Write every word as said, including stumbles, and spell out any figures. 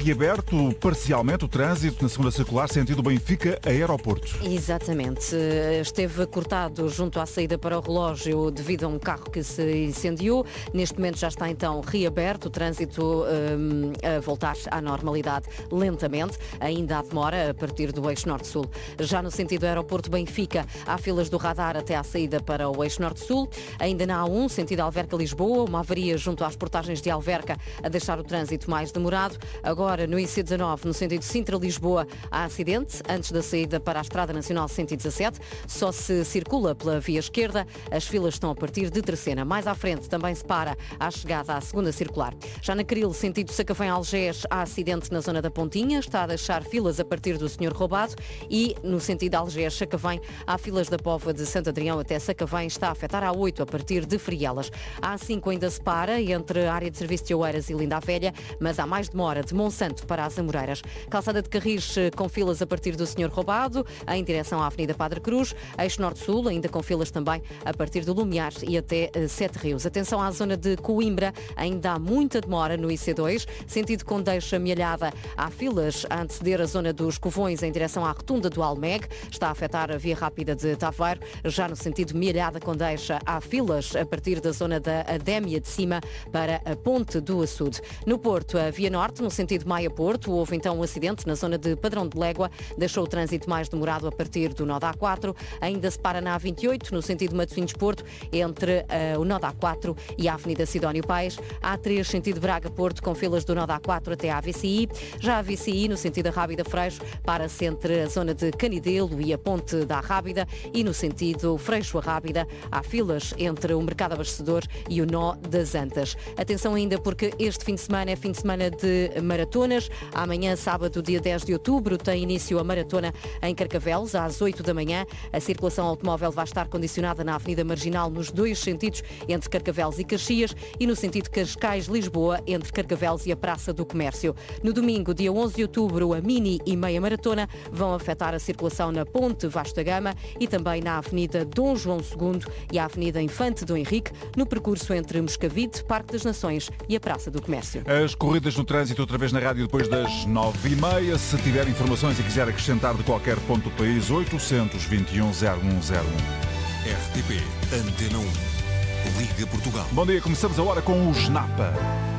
reaberto parcialmente o trânsito na segunda circular sentido Benfica-Aeroporto. Exatamente. Esteve cortado junto à saída para o relógio devido a um carro que se incendiou. Neste momento já está então reaberto o trânsito um, a voltar à normalidade lentamente. Ainda há demora a partir do eixo norte-sul. Já no sentido aeroporto Benfica, há filas do radar até à saída para o eixo norte-sul. Ainda na A um, sentido Alverca-Lisboa, uma avaria junto às portagens de Alverca a deixar o trânsito mais demorado. Agora no I C dezanove, no sentido Sintra-Lisboa, há acidente antes da saída para a Estrada Nacional cento e dezassete. Só se circula pela via esquerda. As filas estão a partir de Terceira. Mais à frente também se para à chegada à segunda circular. Já na Caril, sentido Sacavém-Algés, há acidente na zona da Pontinha. Está a deixar filas a partir do Senhor Roubado. E no sentido Algés-Sacavém, há filas da Póvoa de Santo Adrião até Sacavém. Está a afetar a oito a partir de Frielas. A A cinco ainda se para entre a área de serviço de Oeiras e Linda a Velha, mas há mais demora de Monsanto para as Amoreiras. Calçada de Carris com filas a partir do Senhor Roubado, em direção à Avenida Padre Cruz. Eixo Norte-Sul, ainda com filas também a partir do Lumiar e até Sete Rios. Atenção à zona de Coimbra, ainda há muita demora no I C dois, sentido Condeixa Amealhada. Há filas a anteceder a zona dos Covões em direção à rotunda do Almeg. Está a afetar a via rápida de Taveiro. Já no sentido Mealhada-Condeixa, há filas a partir da zona da Adémia de Cima para a Ponte do Açude. No Porto, a Via Norte, no sentido Maia-Porto, houve então um acidente na zona de Padrão de Légua, deixou o trânsito mais demorado a partir do nó da A quatro. Ainda se para na A vinte e oito, no sentido Matosinhos-Porto, entre uh, o nó da A quatro e a Avenida Sidónio Paes. A A três, sentido Braga-Porto, com filas do nó da A quatro até à A V C I. Já a A V C I, no sentido Rábida-Freixo, para-se entre a zona de Canidelo e a Ponte da Rábida. E no sentido Freixo-Rábida, há filas entre o Mercado Abastecedor e o nó das Antas. Atenção ainda porque este fim de semana é fim de semana de maratonas. Amanhã, sábado, dia dez de outubro, tem início a maratona em Carcavelos, às oito da manhã. A circulação automóvel vai estar condicionada na Avenida Marginal nos dois sentidos, entre Carcavelos e Caxias, e no sentido Cascais-Lisboa, entre Carcavelos e a Praça do Comércio. No domingo, dia onze de outubro, a mini e meia maratona vão afetar a circulação na Ponte Vasco da Gama e também na Avenida Dom João segundo e a Avenida Infante Dom Henrique, no percurso entre Moscavide, Parque das Nações e a Praça do Comércio. As corridas no trânsito outra vez na rádio depois das nove e meia. Se tiver informações e quiser acrescentar de qualquer ponto do país, oitocentos e vinte e um zero um zero um. R T P Antena um. Liga Portugal. Bom dia, começamos a hora com o Snapa.